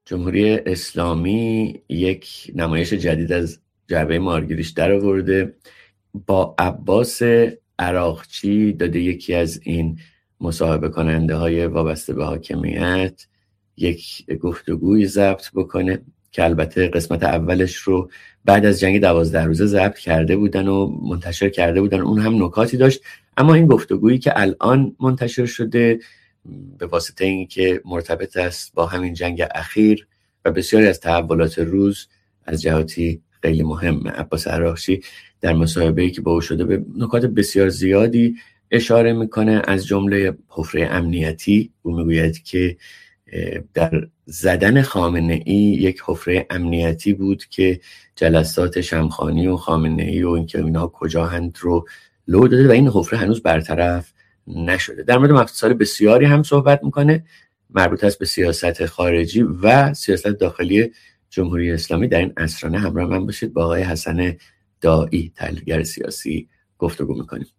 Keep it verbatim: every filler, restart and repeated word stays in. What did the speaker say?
جمهوری اسلامی یک نمایش جدید از جعبه مارگریش در آورده. با عباس عراقچی داده یکی از این مصاحبه کننده های وابسته به حاکمیت یک گفتگوی ضبط بکنه که البته قسمت اولش رو بعد از جنگ دوازده روزه ضبط کرده بودن و منتشر کرده بودن. اون هم نکاتی داشت، اما این گفتگویی که الان منتشر شده به واسطه اینکه مرتبط است با همین جنگ اخیر و بسیاری از تحولات روز از جهاتی خیلی مهمه. عباس عراقچی در مصاحبه‌ای که با او شده به نکات بسیار زیادی اشاره میکنه، از جمله حفره امنیتی. او میگوید که در زدن خامنه‌ای یک حفره امنیتی بود که جلسات شمخانی و خامنه‌ای و اینکه اینا کجا هند رو لو داده و این حفره هنوز برطرف نشده. در مورد مسائل بسیاری هم صحبت میکنه مربوط است به سیاست خارجی و سیاست داخلی جمهوری اسلامی. در این عصرانه همراه من باشید با آقای حسن داعی، تحلیلگر سیاسی، گفتگو میکنیم.